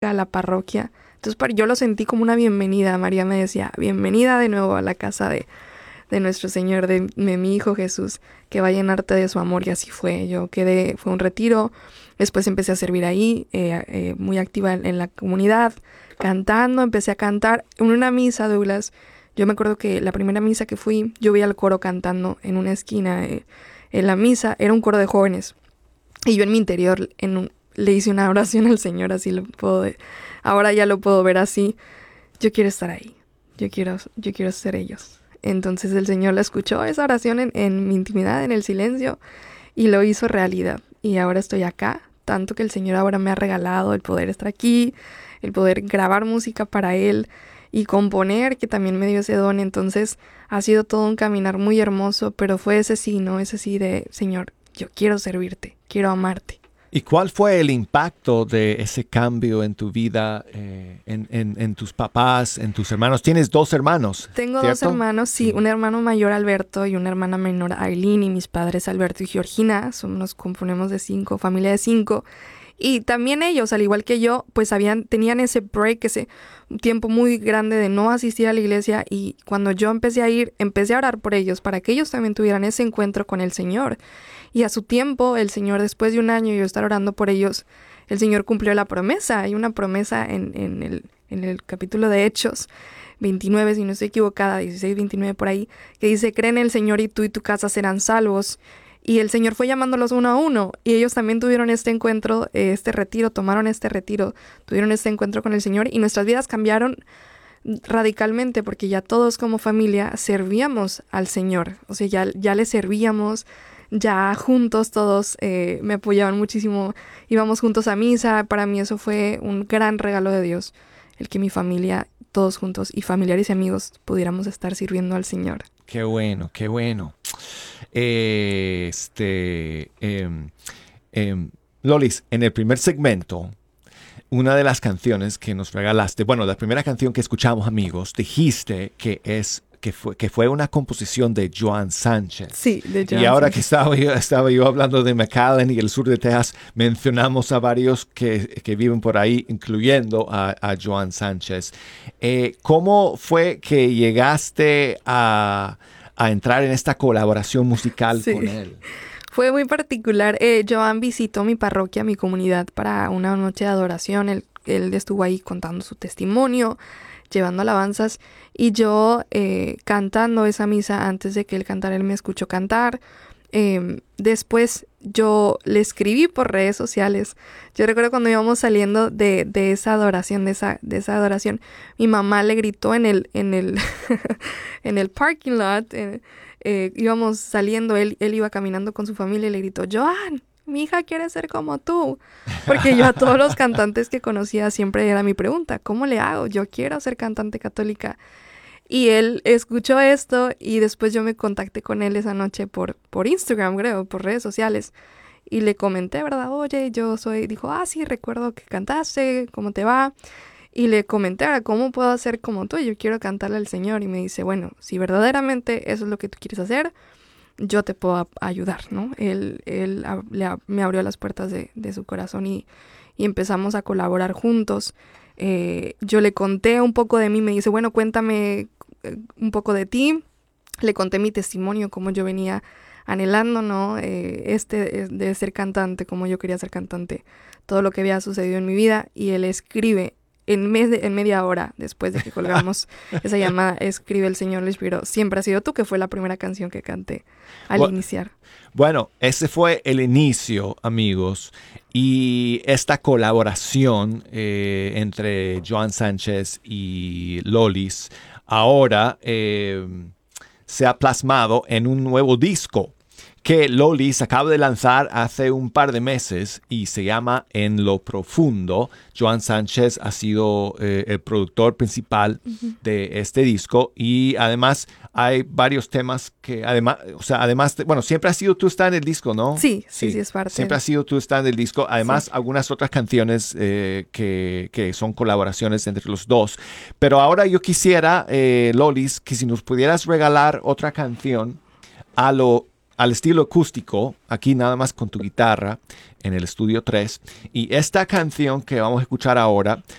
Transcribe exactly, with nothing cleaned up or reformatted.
música a la parroquia. Entonces para- yo lo sentí como una bienvenida. María me decía, bienvenida de nuevo a la casa de, de nuestro Señor, de, de mi Hijo Jesús, que va a llenarte de su amor. Y así fue. Yo quedé, fue un retiro. Después empecé a servir ahí, eh, eh, muy activa en, en la comunidad, cantando. Empecé a cantar en una misa, Douglas. Yo me acuerdo que la primera misa que fui, yo vi al coro cantando en una esquina. Eh, en la misa era un coro de jóvenes. Y yo en mi interior en un, le hice una oración al Señor, así lo puedo, de, ahora ya lo puedo ver así. Yo quiero estar ahí, yo quiero, yo quiero ser ellos. Entonces el Señor la escuchó, esa oración en, en mi intimidad, en el silencio, y lo hizo realidad. Y ahora estoy acá, tanto que el Señor ahora me ha regalado el poder estar aquí, el poder grabar música para Él y componer, que también me dio ese don. Entonces ha sido todo un caminar muy hermoso, pero fue ese sí, ¿no? Ese sí de, Señor, yo quiero servirte, quiero amarte. ¿Y cuál fue el impacto de ese cambio en tu vida, eh, en, en, en tus papás, en tus hermanos? Tienes dos hermanos, Tengo ¿cierto? dos hermanos, sí, Sí. un hermano mayor, Alberto, y una hermana menor, Aileen, y mis padres, Alberto y Georgina. Somos, nos componemos de cinco, familia de cinco. Y también ellos, al igual que yo, pues habían, tenían ese break, ese tiempo muy grande de no asistir a la iglesia. Y cuando yo empecé a ir, empecé a orar por ellos para que ellos también tuvieran ese encuentro con el Señor. Y a su tiempo, el Señor, después de un año yo estar orando por ellos, el Señor cumplió la promesa. Hay una promesa en, en, el, en el capítulo de Hechos veintinueve, si no estoy equivocada, dieciséis, veintinueve por ahí, que dice, cree en el Señor y tú y tu casa serán salvos. Y el Señor fue llamándolos uno a uno, y ellos también tuvieron este encuentro, eh, este retiro, tomaron este retiro, tuvieron este encuentro con el Señor, y nuestras vidas cambiaron radicalmente, porque ya todos como familia servíamos al Señor. O sea, ya, ya le servíamos, ya juntos todos eh, me apoyaban muchísimo, íbamos juntos a misa. Para mí eso fue un gran regalo de Dios, el que mi familia, todos juntos, y familiares y amigos, pudiéramos estar sirviendo al Señor. Qué bueno, qué bueno. Eh, este, eh, eh, Lolis, en el primer segmento, una de las canciones que nos regalaste, bueno, la primera canción que escuchamos, amigos, dijiste que es que fue, que fue una composición de Joan Sánchez. Sí, de Joan Y ahora Sánchez. que estaba yo, estaba yo hablando de McAllen y el sur de Texas, mencionamos a varios que, que viven por ahí, incluyendo a, a Joan Sánchez. Eh, ¿Cómo fue que llegaste a, a entrar en esta colaboración musical Sí. con él? Fue muy particular. Eh, Joan visitó mi parroquia, mi comunidad, para una noche de adoración. Él, él estuvo ahí contando su testimonio, llevando alabanzas, y yo eh, cantando esa misa. Antes de que él cantara, él me escuchó cantar. Eh, después yo le escribí por redes sociales. Yo recuerdo cuando íbamos saliendo de, de esa adoración, de esa, de esa adoración, mi mamá le gritó en el, en el, en el parking lot. Eh, eh, íbamos saliendo, él, él iba caminando con su familia y le gritó, Joan, mi hija quiere ser como tú. Porque yo a todos los cantantes que conocía siempre era mi pregunta, ¿cómo le hago? Yo quiero ser cantante católica. Y él escuchó esto, y después yo me contacté con él esa noche por, por Instagram, creo, por redes sociales. Y le comenté, ¿verdad? Oye, yo soy... Dijo, ah, sí, recuerdo que cantaste, ¿cómo te va? Y le comenté, ahora, ¿cómo puedo hacer como tú? Yo quiero cantarle al Señor. Y me dice, bueno, si verdaderamente eso es lo que tú quieres hacer, yo te puedo a- ayudar, ¿no? Él, él a- le a- me abrió las puertas de, de su corazón, y, y empezamos a colaborar juntos. Eh, yo le conté un poco de mí, me dice, bueno, cuéntame eh, un poco de ti. Le conté mi testimonio, cómo yo venía anhelando, ¿no? Eh, este eh, de ser cantante, cómo yo quería ser cantante, todo lo que había sucedido en mi vida. Y él escribe en, mes de, en media hora después de que colgamos esa llamada, escribe, el Señor le inspiró, siempre has sido tú, que fue la primera canción que canté al Bueno, iniciar. Bueno, ese fue el inicio, amigos, y esta colaboración eh, entre Joan Sánchez y Lolis ahora eh, se ha plasmado en un nuevo disco que Lolis acaba de lanzar hace un par de meses y se llama En lo Profundo. Joan Sánchez ha sido eh, el productor principal uh-huh. de este disco, y además hay varios temas que además, o sea, además, de, bueno, siempre has sido tú está en el disco, ¿no? Sí, sí, sí, sí es parte. Siempre has sido tú está en el disco. Además, sí. algunas otras canciones eh, que, que son colaboraciones entre los dos. Pero ahora yo quisiera, eh, Lolis, que si nos pudieras regalar otra canción a lo al estilo acústico, aquí nada más con tu guitarra, en el estudio tres. Y esta canción que vamos a escuchar ahora